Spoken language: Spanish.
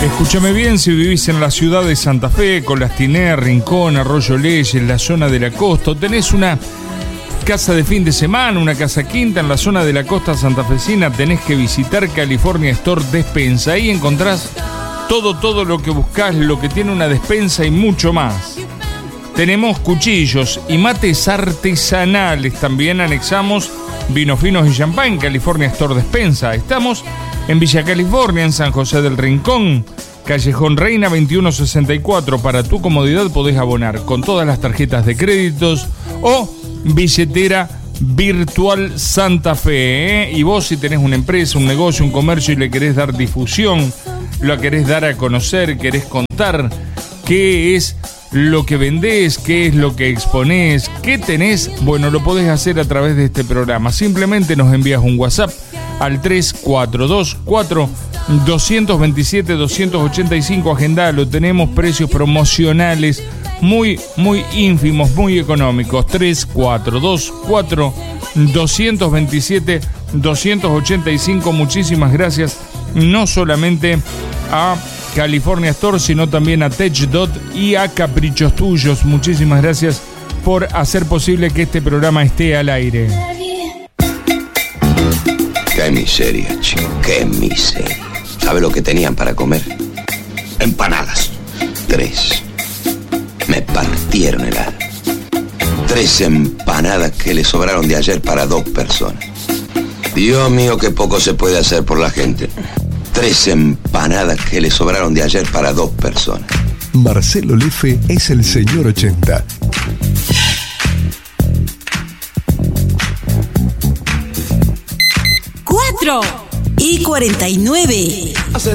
Escúchame bien, si vivís en la ciudad de Santa Fe, Colastiné, Rincón, Arroyo Leyes, la zona de la costa, o tenés una casa de fin de semana, una casa quinta en la zona de la costa santafesina, tenés que visitar California Store Despensa. Ahí encontrás todo lo que buscás, lo que tiene una despensa y mucho más. Tenemos cuchillos y mates artesanales. También anexamos vinos finos y champán, California Store Despensa. Estamos en Villa California, en San José del Rincón, Callejón Reina 2164. Para tu comodidad podés abonar con todas las tarjetas de créditos o billetera virtual Santa Fe. Y vos, si tenés una empresa, un negocio, un comercio y le querés dar difusión, lo querés dar a conocer, querés contar qué es lo que vendés, qué es lo que exponés, qué tenés, bueno, lo podés hacer a través de este programa. Simplemente nos envías un WhatsApp al 3424-227-285. Agendalo, tenemos precios promocionales muy ínfimos, muy económicos. 3424-227-285. Muchísimas gracias, no solamente a California Store, sino también a TechDot y a Caprichos Tuyos. Muchísimas gracias por hacer posible que este programa esté al aire. Qué miseria, chico, qué miseria. ¿Sabe lo que tenían para comer? Empanadas. 3. Me partieron el alma. 3 empanadas que le sobraron de ayer para 2 personas. Dios mío, qué poco se puede hacer por la gente. 3 empanadas que le sobraron de ayer para 2 personas. Marcelo Lefe es el señor 80. 4:49.